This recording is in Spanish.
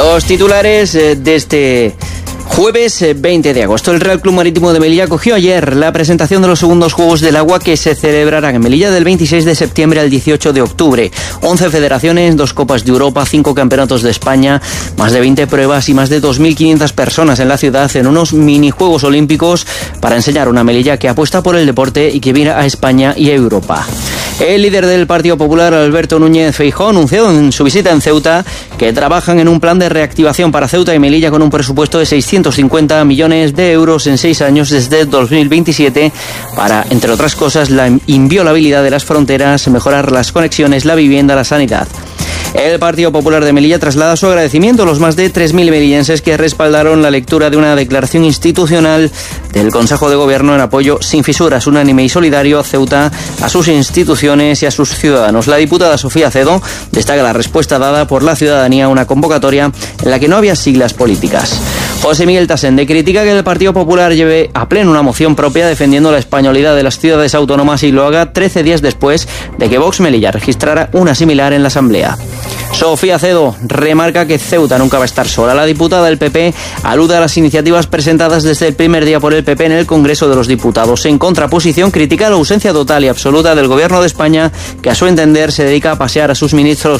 Los titulares de este jueves 20 de agosto. El Real Club Marítimo de Melilla acogió ayer la presentación de los segundos Juegos del Agua que se celebrarán en Melilla del 26 de septiembre al 18 de octubre. 11 federaciones, 2 Copas de Europa, 5 campeonatos de España, más de 20 pruebas y más de 2.500 personas en la ciudad en unos minijuegos olímpicos para enseñar una Melilla que apuesta por el deporte y que mira a España y a Europa. El líder del Partido Popular, Alberto Núñez Feijóo, anunció en su visita en Ceuta que trabajan en un plan de reactivación para Ceuta y Melilla con un presupuesto de 650 millones de euros en 6 años desde 2027 para, entre otras cosas, la inviolabilidad de las fronteras, mejorar las conexiones, la vivienda, la sanidad. El Partido Popular de Melilla traslada su agradecimiento a los más de 3.000 melillenses que respaldaron la lectura de una declaración institucional del Consejo de Gobierno en apoyo sin fisuras, unánime y solidario a Ceuta, a sus instituciones y a sus ciudadanos. La diputada Sofía Acedo destaca la respuesta dada por la ciudadanía a una convocatoria en la que no había siglas políticas. José Miguel Tasende critica que el Partido Popular lleve a pleno una moción propia defendiendo la españolidad de las ciudades autónomas y lo haga 13 días después de que Vox Melilla registrara una similar en la Asamblea. Sofía Acedo remarca que Ceuta nunca va a estar sola. La diputada del PP alude a las iniciativas presentadas desde el primer día por el PP en el Congreso de los Diputados. En contraposición, critica la ausencia total y absoluta del Gobierno de España, que a su entender se dedica a pasear a sus ministros